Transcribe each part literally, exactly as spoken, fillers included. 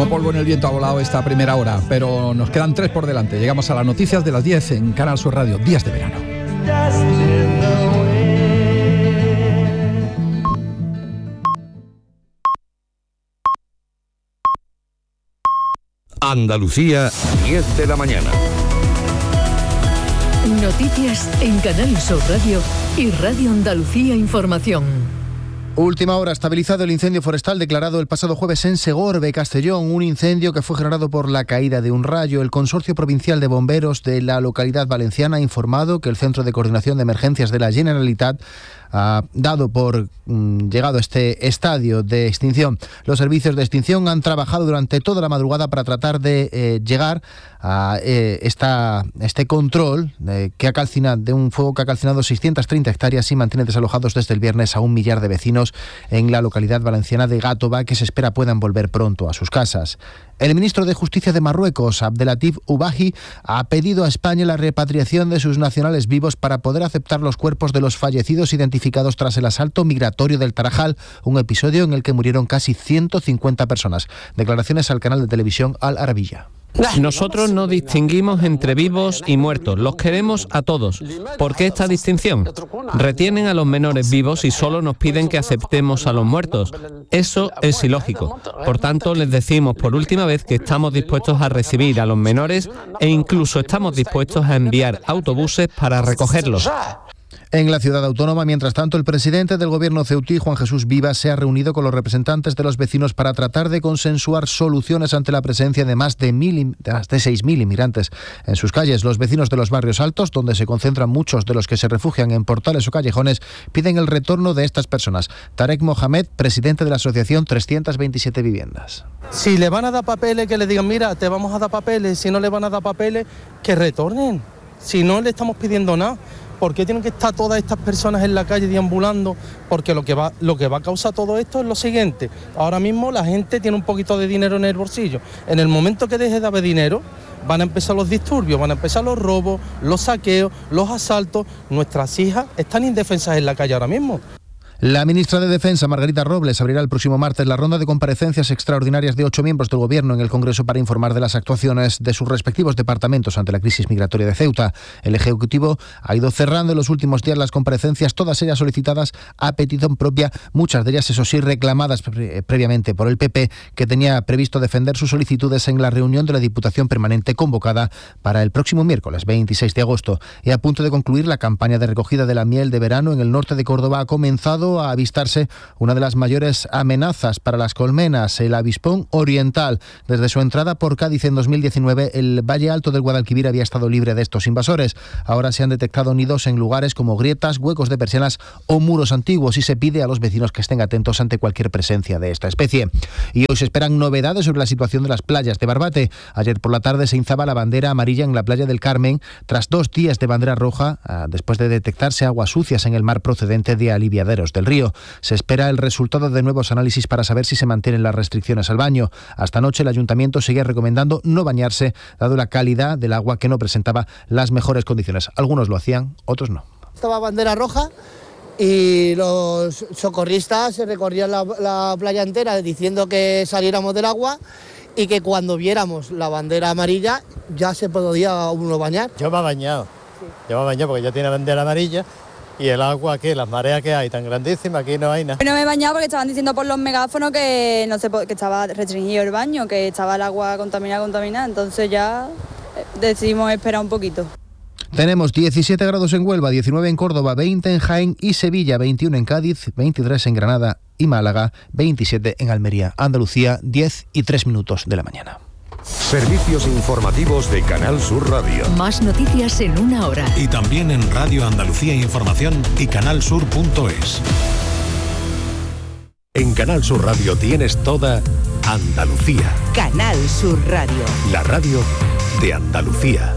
Como polvo en el viento ha volado esta primera hora, pero nos quedan tres por delante. Llegamos a las noticias de las diez en Canal Sur Radio, Días de Verano. Andalucía, diez de la mañana. Noticias en Canal Sur Radio y Radio Andalucía Información. Última hora, estabilizado el incendio forestal declarado el pasado jueves en Segorbe, Castellón, un incendio que fue generado por la caída de un rayo. El Consorcio Provincial de Bomberos de la localidad valenciana ha informado que el Centro de Coordinación de Emergencias de la Generalitat ha dado por mm, llegado este estadio de extinción. Los servicios de extinción han trabajado durante toda la madrugada para tratar de eh, llegar a eh, esta, este control eh, que ha calcinado, de un fuego que ha calcinado seiscientas treinta hectáreas y mantiene desalojados desde el viernes a un millar de vecinos en la localidad valenciana de Gátova, que se espera puedan volver pronto a sus casas. El ministro de Justicia de Marruecos, Abdelatif Ubahi, ha pedido a España la repatriación de sus nacionales vivos para poder aceptar los cuerpos de los fallecidos identificados tras el asalto migratorio del Tarajal, un episodio en el que murieron casi ciento cincuenta personas. Declaraciones al canal de televisión Al Arabiya. Nosotros no distinguimos entre vivos y muertos, los queremos a todos. ¿Por qué esta distinción? Retienen a los menores vivos y solo nos piden que aceptemos a los muertos. Eso es ilógico. Por tanto, les decimos por última vez que estamos dispuestos a recibir a los menores e incluso estamos dispuestos a enviar autobuses para recogerlos. En la ciudad autónoma, mientras tanto, el presidente del gobierno ceutí, Juan Jesús Vivas, se ha reunido con los representantes de los vecinos para tratar de consensuar soluciones ante la presencia de más de, mil, de seis mil inmigrantes en sus calles. Los vecinos de los barrios altos, donde se concentran muchos de los que se refugian en portales o callejones, piden el retorno de estas personas. Tarek Mohamed, presidente de la asociación trescientas veintisiete Viviendas. Si le van a dar papeles, que le digan, mira, te vamos a dar papeles. Si no le van a dar papeles, que retornen. Si no le estamos pidiendo nada. ¿Por qué tienen que estar todas estas personas en la calle deambulando? Porque lo que va, lo que va a causar todo esto es lo siguiente. Ahora mismo la gente tiene un poquito de dinero en el bolsillo. En el momento que deje de haber dinero, van a empezar los disturbios, van a empezar los robos, los saqueos, los asaltos. Nuestras hijas están indefensas en la calle ahora mismo. La ministra de Defensa, Margarita Robles, abrirá el próximo martes la ronda de comparecencias extraordinarias de ocho miembros del Gobierno en el Congreso para informar de las actuaciones de sus respectivos departamentos ante la crisis migratoria de Ceuta. El Ejecutivo ha ido cerrando en los últimos días las comparecencias, todas ellas solicitadas a petición propia, muchas de ellas, eso sí, reclamadas pre- previamente por el P P, que tenía previsto defender sus solicitudes en la reunión de la Diputación Permanente convocada para el próximo miércoles veintiséis de agosto. Y a punto de concluir, la campaña de recogida de la miel de verano en el norte de Córdoba ha comenzado a avistarse una de las mayores amenazas para las colmenas, el avispón oriental. Desde su entrada por Cádiz en dos mil diecinueve, el Valle Alto del Guadalquivir había estado libre de estos invasores. Ahora se han detectado nidos en lugares como grietas, huecos de persianas o muros antiguos y se pide a los vecinos que estén atentos ante cualquier presencia de esta especie. Y hoy se esperan novedades sobre la situación de las playas de Barbate. Ayer por la tarde se izaba la bandera amarilla en la playa del Carmen tras dos días de bandera roja, después de detectarse aguas sucias en el mar procedente de aliviaderos del río. Se espera el resultado de nuevos análisis para saber si se mantienen las restricciones al baño. Hasta anoche el ayuntamiento seguía recomendando no bañarse, dado la calidad del agua que no presentaba las mejores condiciones. Algunos lo hacían, otros no. Estaba bandera roja y los socorristas se recorrían la, la playa entera diciendo que saliéramos del agua y que cuando viéramos la bandera amarilla ya se podía uno bañar. Yo me he bañado, sí. Yo me he bañado porque ya tiene bandera amarilla. Y el agua aquí, las mareas que hay tan grandísimas, aquí no hay nada. No me he bañado porque estaban diciendo por los megáfonos que no sé, que estaba restringido el baño, que estaba el agua contaminada, contaminada, entonces ya decidimos esperar un poquito. Tenemos diecisiete grados en Huelva, diecinueve en Córdoba, veinte en Jaén y Sevilla, veintiuno en Cádiz, veintitrés en Granada y Málaga, veintisiete en Almería. Andalucía, diez y tres minutos de la mañana. Servicios informativos de Canal Sur Radio. Más noticias en una hora. Y también en Radio Andalucía Información y canalsur punto es. En Canal Sur Radio tienes toda Andalucía. Canal Sur Radio. La radio de Andalucía.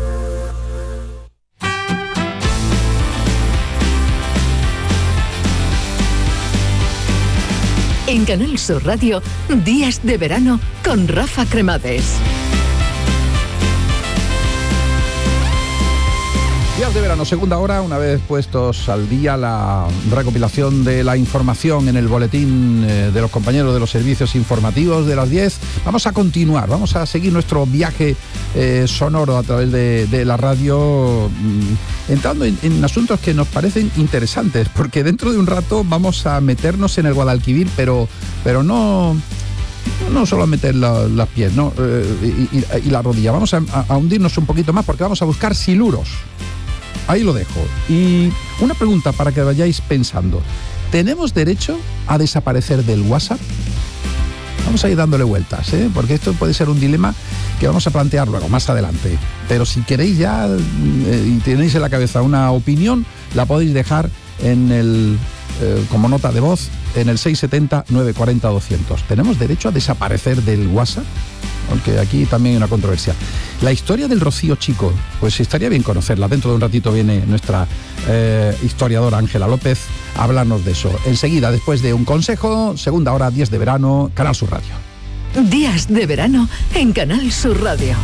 En Canal Sur Radio, Días de Verano con Rafa Cremades. Días de verano, segunda hora, una vez puestos al día la recopilación de la información en el boletín eh, de los compañeros de los servicios informativos de las diez. Vamos a continuar, vamos a seguir nuestro viaje eh, sonoro a través de, de la radio, mm, entrando en, en asuntos que nos parecen interesantes, porque dentro de un rato vamos a meternos en el Guadalquivir, pero, pero no... No solo meter la, las pies, ¿no? Eh, y, y, y la rodilla. Vamos a, a hundirnos un poquito más porque vamos a buscar siluros. Ahí lo dejo. Y una pregunta para que vayáis pensando. ¿Tenemos derecho a desaparecer del WhatsApp? Vamos a ir dándole vueltas, ¿eh? Porque esto puede ser un dilema que vamos a plantear luego, más adelante. Pero si queréis ya eh, y tenéis en la cabeza una opinión, la podéis dejar en el eh, como nota de voz en el seis siete cero, nueve cuatro cero, doscientos. ¿Tenemos derecho a desaparecer del WhatsApp? Aunque aquí también hay una controversia. La historia del Rocío Chico, pues estaría bien conocerla. Dentro de un ratito viene nuestra eh, historiadora Ángela López a hablarnos de eso. Enseguida, después de un consejo, segunda hora, días de verano, Canal Sur Radio. Días de verano en Canal Sur Radio.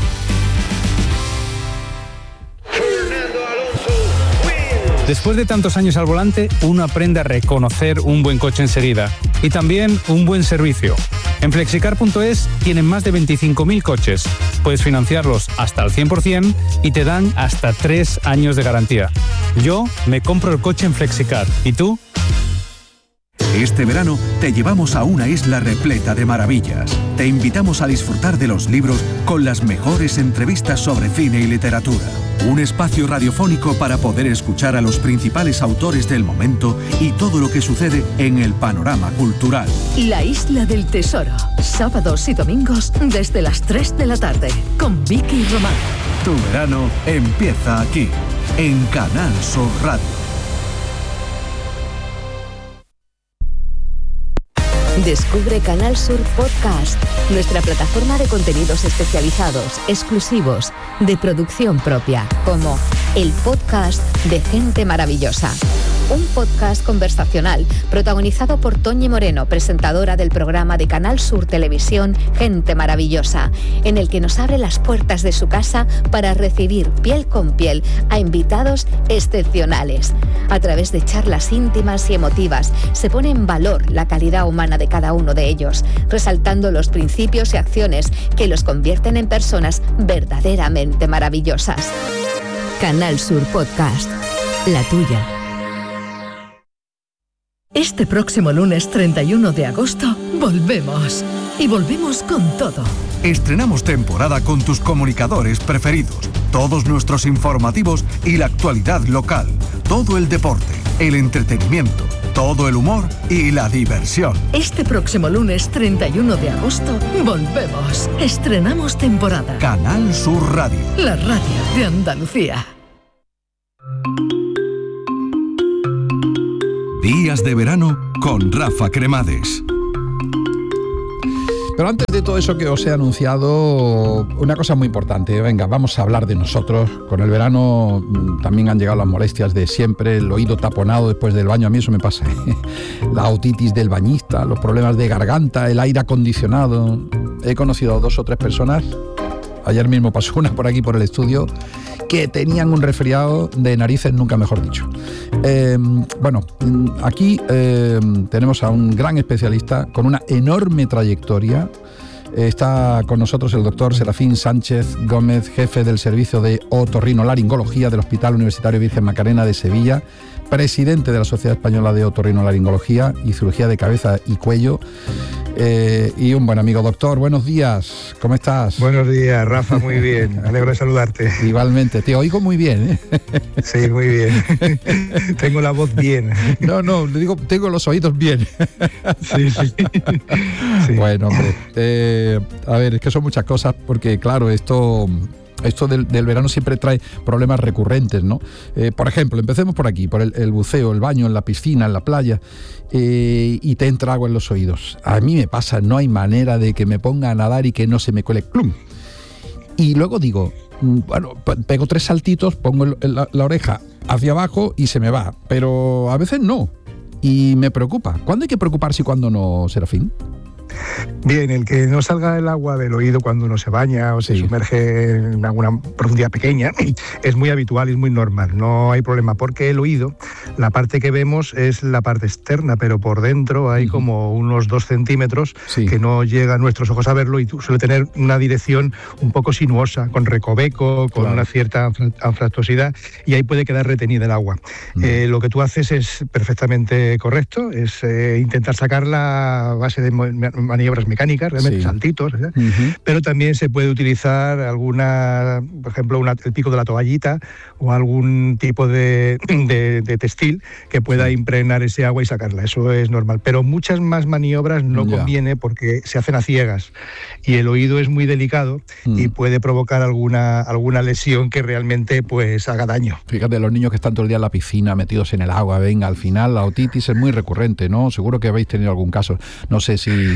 Después de tantos años al volante, uno aprende a reconocer un buen coche enseguida y también un buen servicio. En flexicar punto es tienen más de veinticinco mil coches. Puedes financiarlos hasta al cien por ciento y te dan hasta tres años de garantía. Yo me compro el coche en Flexicar. ¿Y tú? Este verano te llevamos a una isla repleta de maravillas. Te invitamos a disfrutar de los libros con las mejores entrevistas sobre cine y literatura. Un espacio radiofónico para poder escuchar a los principales autores del momento y todo lo que sucede en el panorama cultural. La Isla del Tesoro, sábados y domingos desde las tres de la tarde, con Vicky Román. Tu verano empieza aquí, en Canal Sur Radio. Descubre Canal Sur Podcast, nuestra plataforma de contenidos especializados, exclusivos, de producción propia, como el podcast de Gente Maravillosa. Un podcast conversacional protagonizado por Toñi Moreno, presentadora del programa de Canal Sur Televisión Gente Maravillosa, en el que nos abre las puertas de su casa para recibir piel con piel a invitados excepcionales. A través de charlas íntimas y emotivas se pone en valor la calidad humana de cada uno de ellos, resaltando los principios y acciones que los convierten en personas verdaderamente maravillosas. Canal Sur Podcast, la tuya. Este próximo lunes treinta y uno de agosto volvemos. Y volvemos con todo. Estrenamos temporada con tus comunicadores preferidos, todos nuestros informativos y la actualidad local, todo el deporte, el entretenimiento, todo el humor y la diversión. Este próximo lunes treinta y uno de agosto volvemos. Estrenamos temporada. Canal Sur Radio. La radio de Andalucía. Días de verano con Rafa Cremades. Pero antes de todo eso que os he anunciado, una cosa muy importante. Venga, vamos a hablar de nosotros. Con el verano también han llegado las molestias de siempre, el oído taponado después del baño. A mí eso me pasa, ¿eh? La otitis del bañista, los problemas de garganta, el aire acondicionado. He conocido a dos o tres personas, ayer mismo pasó una por aquí por el estudio, que tenían un resfriado de narices, nunca mejor dicho. Eh, bueno, aquí eh, tenemos a un gran especialista con una enorme trayectoria. Eh, está con nosotros el doctor Serafín Sánchez Gómez, jefe del servicio de otorrinolaringología del Hospital Universitario Virgen Macarena de Sevilla, presidente de la Sociedad Española de Otorrinolaringología y Cirugía de Cabeza y Cuello, eh, y un buen amigo. Doctor, buenos días, ¿cómo estás? Buenos días, Rafa, muy bien, me alegro de saludarte. Igualmente, te oigo muy bien, ¿eh? Sí, muy bien, tengo la voz bien. No, no, le digo, tengo los oídos bien. Sí, sí. Sí. Bueno, hombre, eh, a ver, es que son muchas cosas, porque claro, esto... Esto del, del verano siempre trae problemas recurrentes, ¿no? Eh, por ejemplo, empecemos por aquí, por el, el buceo, el baño en la piscina, en la playa, eh, y te entra agua en los oídos. A mí me pasa, no hay manera de que me ponga a nadar y que no se me cuele plum. Y luego digo, bueno, pego tres saltitos, pongo el, la, la oreja hacia abajo y se me va, pero a veces no. Y me preocupa. ¿Cuándo hay que preocuparse y cuándo no, Serafín? Bien, el que no salga el agua del oído cuando uno se baña o se sí. sumerge en alguna profundidad pequeña es muy habitual y es muy normal, no hay problema, porque el oído, la parte que vemos es la parte externa, pero por dentro hay uh-huh. como unos dos centímetros sí. que no llega a nuestros ojos a verlo y suele tener una dirección un poco sinuosa, con recoveco, con claro. una cierta anfractuosidad, y ahí puede quedar retenida el agua. Uh-huh. Eh, lo que tú haces es perfectamente correcto, es eh, intentar sacarla a base de maniobras mecánicas, realmente sí. saltitos, ¿eh? uh-huh. pero también se puede utilizar alguna, por ejemplo, una, el pico de la toallita o algún tipo de, de, de textil que pueda sí. impregnar ese agua y sacarla, eso es normal, pero muchas más maniobras no ya. conviene porque se hacen a ciegas y el oído es muy delicado mm. y puede provocar alguna, alguna lesión que realmente pues haga daño. Fíjate, los niños que están todo el día en la piscina metidos en el agua, venga, al final la otitis es muy recurrente, ¿no? Seguro que habéis tenido algún caso, no sé si,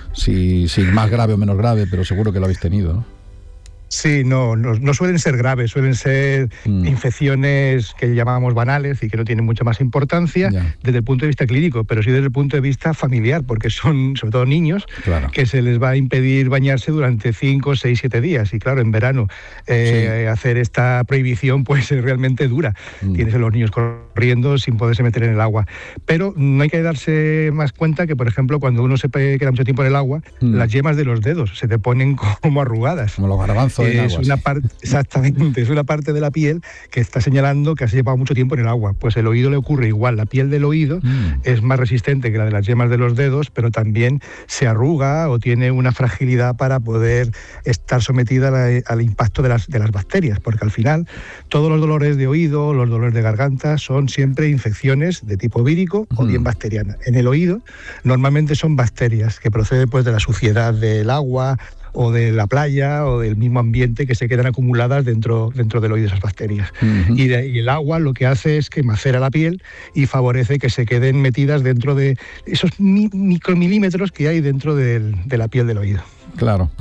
si, si más grave o menos grave, pero seguro que lo habéis tenido, ¿no? Sí, no, no, no suelen ser graves, suelen ser mm. infecciones que llamamos banales y que no tienen mucha más importancia yeah. desde el punto de vista clínico, pero sí desde el punto de vista familiar, porque son sobre todo niños claro. que se les va a impedir bañarse durante cinco, seis, siete días. Y claro, en verano eh, sí. hacer esta prohibición pues es realmente dura. Mm. Tienes a los niños corriendo sin poderse meter en el agua. Pero no hay que darse más cuenta que, por ejemplo, cuando uno se queda mucho tiempo en el agua, mm. las yemas de los dedos se te ponen como arrugadas. Como los garbanzos. Es una parte, exactamente, es una parte de la piel que está señalando que has llevado mucho tiempo en el agua. Pues el oído le ocurre igual. La piel del oído mm. es más resistente que la de las yemas de los dedos, pero también se arruga o tiene una fragilidad para poder estar sometida la, al impacto de las, de las bacterias, porque al final todos los dolores de oído, los dolores de garganta son siempre infecciones de tipo vírico mm. o bien bacteriana. En el oído normalmente son bacterias que proceden pues de la suciedad del agua, o de la playa o del mismo ambiente que se quedan acumuladas dentro, dentro del oído esas bacterias. Uh-huh. Y, de, y el agua lo que hace es que macera la piel y favorece que se queden metidas dentro de esos mi, micromilímetros que hay dentro del, de la piel del oído. Claro.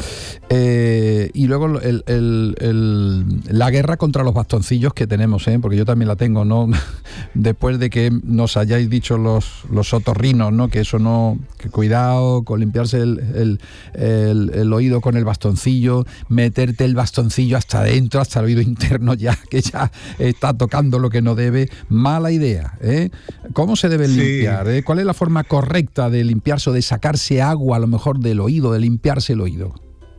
Eh, y luego el, el, el, la guerra contra los bastoncillos que tenemos, ¿eh? Porque yo también la tengo, ¿no? Después de que nos hayáis dicho los, los otorrinos, ¿no? Que eso no, que cuidado con limpiarse el, el, el, el oído con el bastoncillo, meterte el bastoncillo hasta adentro, hasta el oído interno, ya que ya está tocando lo que no debe. Mala idea, ¿eh? ¿Cómo se debe limpiar? ¿eh? ¿Cuál es la forma correcta de limpiarse o de sacarse agua a lo mejor del oído, de limpiarse el oído?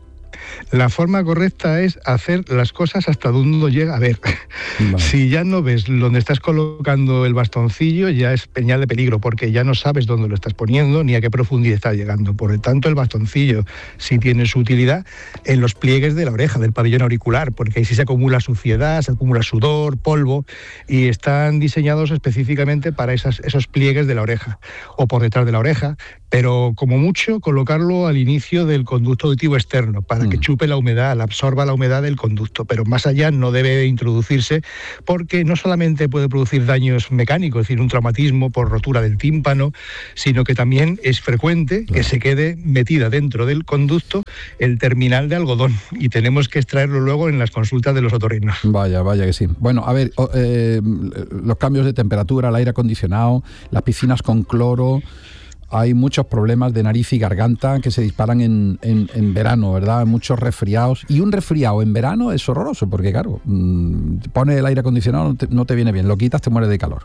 La forma correcta es hacer las cosas hasta donde uno llega a ver. Vale. Si ya no ves dónde estás colocando el bastoncillo, ya es señal de peligro, porque ya no sabes dónde lo estás poniendo ni a qué profundidad está llegando. Por lo tanto, el bastoncillo sí tiene su utilidad en los pliegues de la oreja, del pabellón auricular, porque ahí sí se acumula suciedad, se acumula sudor, polvo, y están diseñados específicamente para esas, esos pliegues de la oreja, o por detrás de la oreja, pero como mucho colocarlo al inicio del conducto auditivo externo, para mm. que chupe la humedad, la absorba la humedad del conducto, pero más allá no debe introducirse porque no solamente puede producir daños mecánicos, es decir, un traumatismo por rotura del tímpano, sino que también es frecuente claro. que se quede metida dentro del conducto el terminal de algodón y tenemos que extraerlo luego en las consultas de los otorrinos. Vaya, vaya que sí. Bueno, a ver, eh, los cambios de temperatura, el aire acondicionado, las piscinas con cloro. Hay muchos problemas de nariz y garganta que se disparan en, en, en verano, ¿verdad? Muchos resfriados. Y un resfriado en verano es horroroso, porque claro, mmm, pones el aire acondicionado, no te, no te viene bien, lo quitas, te mueres de calor.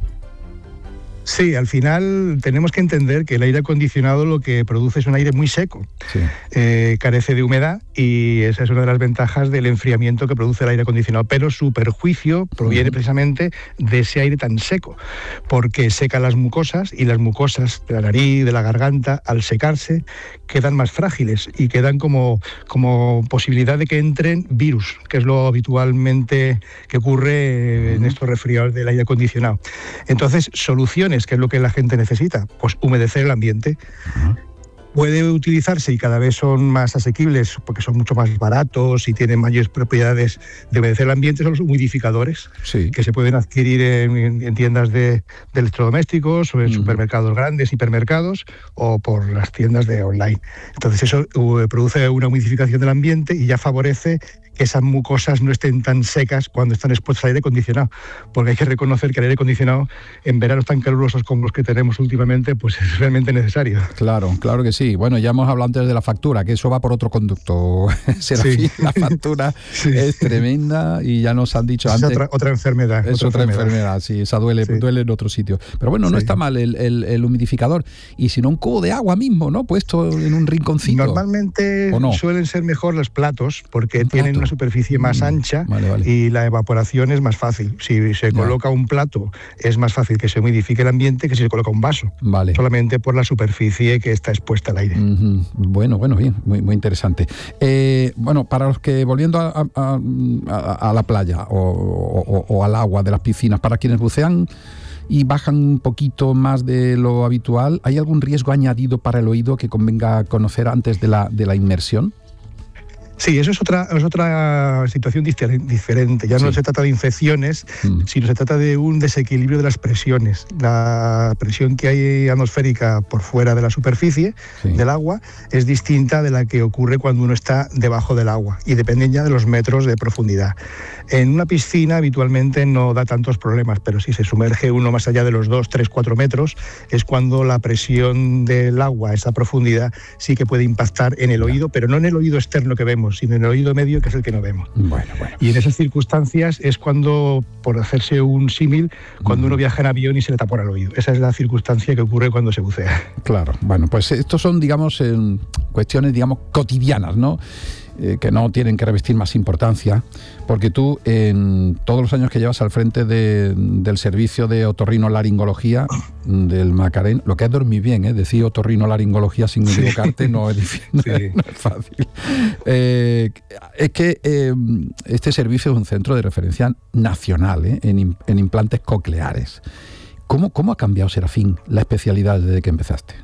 Sí, al final tenemos que entender que el aire acondicionado lo que produce es un aire muy seco, sí. eh, carece de humedad y esa es una de las ventajas del enfriamiento que produce el aire acondicionado, pero su perjuicio proviene uh-huh. precisamente de ese aire tan seco, porque seca las mucosas y las mucosas de la nariz, de la garganta, al secarse quedan más frágiles y quedan como, como posibilidad de que entren virus, que es lo habitualmente que ocurre uh-huh. en estos resfriados del aire acondicionado. Entonces, soluciones, que es lo que la gente necesita, pues humedecer el ambiente. Uh-huh. Puede utilizarse y cada vez son más asequibles porque son mucho más baratos y tienen mayores propiedades de humedecer el ambiente, son los humidificadores sí. que se pueden adquirir en, en tiendas de, de electrodomésticos o en uh-huh. supermercados grandes, hipermercados o por las tiendas de online. Entonces eso uh, produce una humidificación del ambiente y ya favorece que esas mucosas no estén tan secas cuando están expuestas al aire acondicionado, porque hay que reconocer que el aire acondicionado en veranos tan calurosos como los que tenemos últimamente, pues es realmente necesario. Claro, claro que sí. Bueno, ya hemos hablado antes de la factura, que eso va por otro conducto. Serafín, sí. La factura sí. es tremenda y ya nos han dicho es antes... Otra, otra enfermedad. Es otra, otra enfermedad. enfermedad, sí, esa duele, sí. duele en otro sitio. Pero bueno, no sí. está mal el, el, el humidificador. Y si no, un cubo de agua mismo, ¿no? Puesto en un rinconcito. Normalmente no? suelen ser mejor los platos, porque un tienen plato. una superficie más mm, ancha vale, vale. y la evaporación es más fácil. Si se coloca ya. un plato, es más fácil que se humidifique el ambiente que si se coloca un vaso. Vale. Solamente por la superficie que está expuesta al aire. Mm-hmm. Bueno, bueno, bien, muy, muy interesante. Eh, bueno, para los que, volviendo a, a, a, a la playa o, o, o al agua de las piscinas, para quienes bucean y bajan un poquito más de lo habitual, ¿hay algún riesgo añadido para el oído que convenga conocer antes de la, de la inmersión? Sí, eso es otra, es otra situación diferente. Ya sí. no se trata de infecciones, mm. sino se trata de un desequilibrio de las presiones. La presión que hay atmosférica por fuera de la superficie sí. del agua es distinta de la que ocurre cuando uno está debajo del agua y depende ya de los metros de profundidad. En una piscina habitualmente no da tantos problemas, pero si se sumerge uno más allá de los dos, tres, cuatro metros, es cuando la presión del agua a esa profundidad sí que puede impactar en el oído, pero no en el oído externo que vemos, sino en el oído medio, que es el que no vemos. Bueno, bueno. Y en esas circunstancias es cuando, por hacerse un símil, cuando uno viaja en avión y se le tapona el oído. Esa es la circunstancia que ocurre cuando se bucea. Claro, bueno, pues estos son, digamos, eh, cuestiones, digamos, cotidianas, ¿no? Eh, que no tienen que revestir más importancia, porque tú en todos los años que llevas al frente de, del servicio de otorrinolaringología del Macarena, lo que es dormir bien, ¿eh? Decir otorrinolaringología sin sí. equivocarte no es difícil, sí. no es fácil. Eh, es que eh, este servicio es un centro de referencia nacional ¿eh? en, en implantes cocleares. ¿Cómo, ¿Cómo ha cambiado, Serafín, la especialidad desde que empezaste?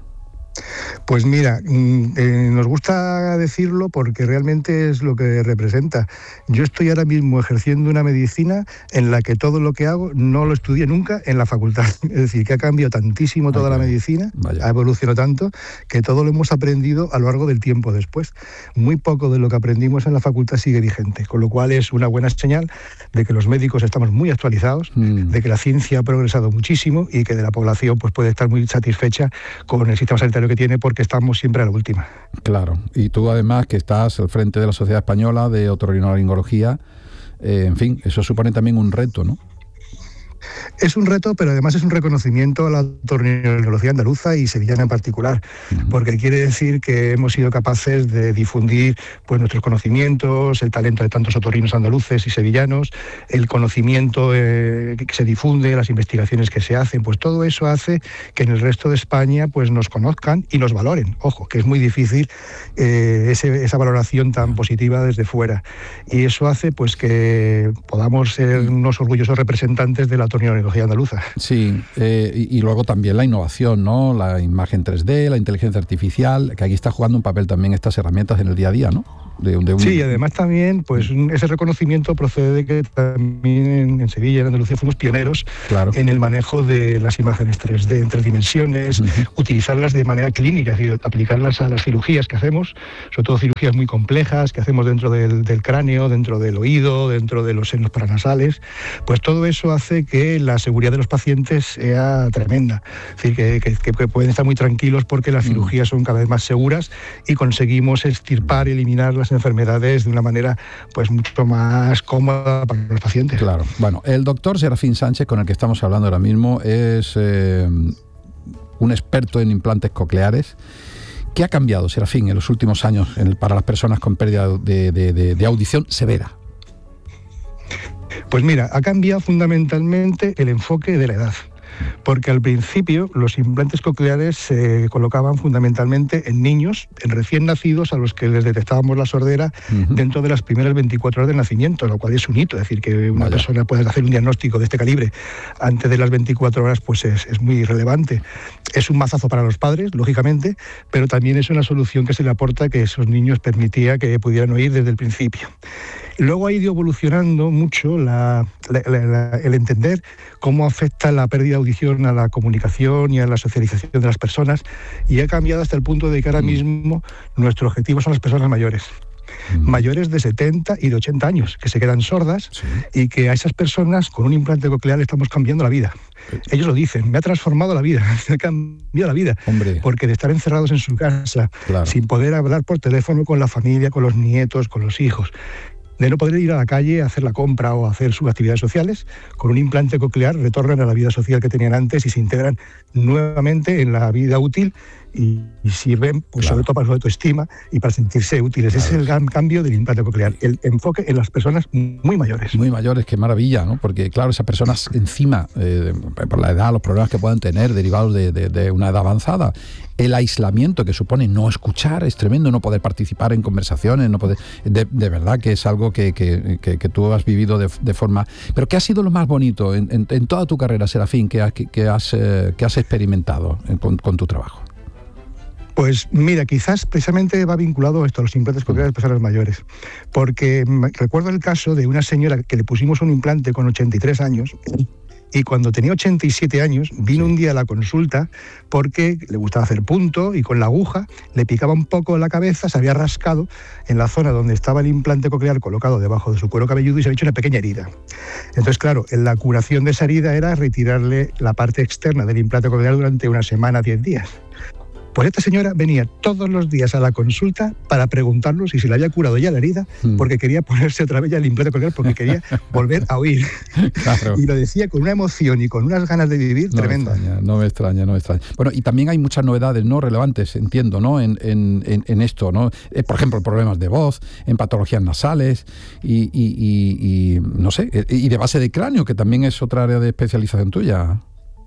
Pues mira, eh, nos gusta decirlo porque realmente es lo que representa. Yo estoy ahora mismo ejerciendo una medicina en la que todo lo que hago no lo estudié nunca en la facultad. Es decir, que ha cambiado tantísimo toda Ay, la medicina, vaya. ha evolucionado tanto, que todo lo hemos aprendido a lo largo del tiempo después. Muy poco de lo que aprendimos en la facultad sigue vigente, con lo cual es una buena señal de que los médicos estamos muy actualizados, mm. de que la ciencia ha progresado muchísimo y que de la población pues, puede estar muy satisfecha con el sistema sanitario que tiene, porque estamos siempre a la última. Claro, y tú además que estás al frente de la Sociedad Española de Otorrinolaringología, eh, en fin, eso supone también un reto, ¿no? Es un reto, pero además es un reconocimiento a la otorrinolaringología andaluza y sevillana en particular, uh-huh. porque quiere decir que hemos sido capaces de difundir pues, nuestros conocimientos, el talento de tantos otorrinos andaluces y sevillanos, el conocimiento eh, que se difunde, las investigaciones que se hacen, pues todo eso hace que en el resto de España pues, nos conozcan y nos valoren. Ojo, que es muy difícil eh, ese, esa valoración tan positiva desde fuera. Y eso hace pues, que podamos ser unos orgullosos representantes de la otorrinolaringología andaluza. Sí, eh, y, y luego también la innovación, ¿no? La imagen tres D, la inteligencia artificial, que aquí está jugando un papel también estas herramientas en el día a día, ¿no? De, de un... Sí, y además también pues ese reconocimiento procede de que también en, en Sevilla, en Andalucía, fuimos pioneros claro. en el manejo de las imágenes tres D en tres dimensiones, uh-huh. utilizarlas de manera clínica, es decir, aplicarlas a las cirugías que hacemos, sobre todo cirugías muy complejas que hacemos dentro del, del cráneo, dentro del oído, dentro de los senos paranasales, pues todo eso hace que la seguridad de los pacientes sea tremenda, es decir, que, que, que pueden estar muy tranquilos porque las uh-huh. cirugías son cada vez más seguras y conseguimos extirpar y eliminar las enfermedades de una manera pues mucho más cómoda para los pacientes. Claro. Bueno, el doctor Serafín Sánchez, con el que estamos hablando ahora mismo, es eh, un experto en implantes cocleares. ¿Qué ha cambiado, Serafín, en los últimos años en, para las personas con pérdida de, de, de, de audición severa? Pues mira, ha cambiado fundamentalmente el enfoque de la edad. Porque al principio los implantes cocleares se colocaban fundamentalmente en niños, en recién nacidos, a los que les detectábamos la sordera uh-huh. dentro de las primeras veinticuatro horas del nacimiento, lo cual es un hito, es decir, que una Vaya. persona pueda hacer un diagnóstico de este calibre antes de las veinticuatro horas, pues es, es muy relevante. Es un mazazo para los padres, lógicamente, pero también es una solución que se le aporta que esos niños permitía que pudieran oír desde el principio. Luego ha ido evolucionando mucho la, la, la, el entender cómo afecta la pérdida de audición a la comunicación y a la socialización de las personas, y ha cambiado hasta el punto de que ahora mismo nuestro objetivo son las personas mayores. mm. mayores de setenta y de ochenta años, que se quedan sordas, sí. y que a esas personas con un implante coclear le estamos cambiando la vida. Ellos lo dicen, me ha transformado la vida, me ha cambiado la vida. Hombre. Porque de estar encerrados en su casa, claro. sin poder hablar por teléfono con la familia, con los nietos, con los hijos, de no poder ir a la calle a hacer la compra o a hacer sus actividades sociales, con un implante coclear retornan a la vida social que tenían antes y se integran nuevamente en la vida útil y, y sirven pues, claro. sobre todo para su autoestima y para sentirse útiles. Claro. Ese es el gran cambio del implante coclear, el enfoque en las personas muy mayores. Muy mayores, qué maravilla, ¿no? Porque claro, esas personas encima, eh, por la edad, los problemas que puedan tener derivados de, de, de una edad avanzada, el aislamiento que supone no escuchar es tremendo, no poder participar en conversaciones, no poder, de, de verdad que es algo que, que, que, que tú has vivido de, de forma... Pero ¿qué ha sido lo más bonito en, en, en toda tu carrera, Serafín, que, ha, que, que, has, eh, que has experimentado en, con, con tu trabajo? Pues mira, quizás precisamente va vinculado esto a los implantes cocleares de personas mayores, porque recuerdo el caso de una señora que le pusimos un implante con ochenta y tres años y cuando tenía ochenta y siete años vino un día a la consulta porque le gustaba hacer punto y con la aguja le picaba un poco la cabeza, se había rascado en la zona donde estaba el implante coclear colocado debajo de su cuero cabelludo y se había hecho una pequeña herida. Entonces, claro, la curación de esa herida era retirarle la parte externa del implante coclear durante una semana, diez días. Pues esta señora venía todos los días a la consulta para preguntarnos si se le había curado ya la herida, mm. porque quería ponerse otra vez ya el implante coclear, porque quería volver a oír. Claro. Y lo decía con una emoción y con unas ganas de vivir no tremenda. Me extraña, no me extraña, no me extraña. Bueno, y también hay muchas novedades no relevantes, entiendo, ¿no? En, en, en, en esto, ¿no? Eh, por ejemplo, problemas de voz, en patologías nasales y, y, y, y no sé, y de base de cráneo, que también es otra área de especialización tuya.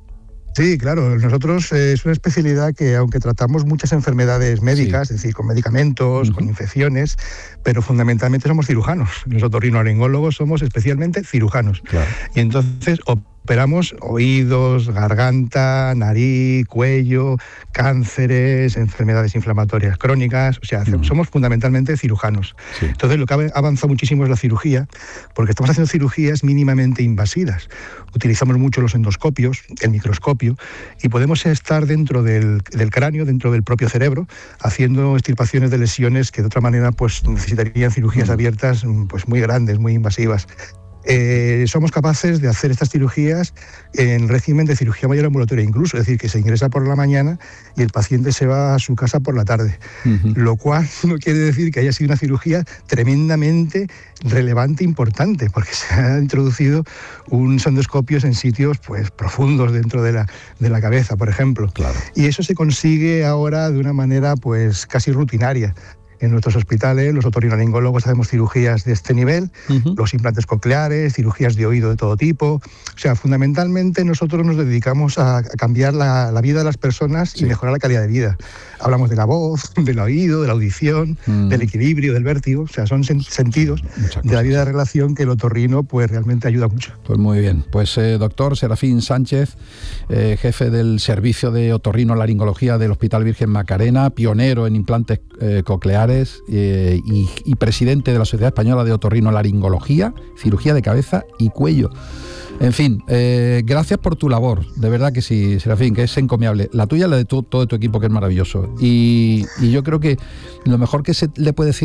Sí, claro, nosotros eh, es una especialidad que aunque tratamos muchas enfermedades médicas, sí. es decir, con medicamentos, uh-huh. con infecciones, pero fundamentalmente somos cirujanos. Los otorrinolaringólogos somos especialmente cirujanos. Claro. Y entonces operamos oídos, garganta, nariz, cuello, cánceres, enfermedades inflamatorias crónicas, o sea, uh-huh. somos fundamentalmente cirujanos. Sí. Entonces lo que ha avanzado muchísimo es la cirugía, porque estamos haciendo cirugías mínimamente invasivas. Utilizamos mucho los endoscopios, el microscopio, y podemos estar dentro del, del cráneo, dentro del propio cerebro, haciendo extirpaciones de lesiones que de otra manera pues necesitarían cirugías uh-huh. abiertas pues muy grandes, muy invasivas. Eh, somos capaces de hacer estas cirugías en régimen de cirugía mayor ambulatoria incluso, es decir, que se ingresa por la mañana y el paciente se va a su casa por la tarde, uh-huh. lo cual no quiere decir que haya sido una cirugía tremendamente relevante e importante, porque se han introducido unos endoscopios en sitios pues profundos dentro de la, de la cabeza, por ejemplo, claro. y eso se consigue ahora de una manera pues casi rutinaria. En nuestros hospitales, los otorrinolaringólogos hacemos cirugías de este nivel, uh-huh. los implantes cocleares, cirugías de oído de todo tipo. O sea, fundamentalmente nosotros nos dedicamos a, a cambiar la, la vida de las personas sí. y mejorar la calidad de vida. Hablamos de la voz, del oído, de la audición, uh-huh. del equilibrio, del vértigo. O sea, son sen- sentidos de la vida de relación que el otorrino pues realmente ayuda mucho. Pues muy bien. Pues eh, doctor Serafín Sánchez, eh, jefe del Servicio de Otorrinolaringología del Hospital Virgen Macarena, pionero en implantes eh, cocleares, Eh, y, y presidente de la Sociedad Española de Otorrinolaringología, cirugía de cabeza y cuello. En fin, eh, gracias por tu labor, de verdad que sí, Serafín, que es encomiable. La tuya y la de tu, todo tu equipo, que es maravilloso. Y, y yo creo que lo mejor que se le puede decir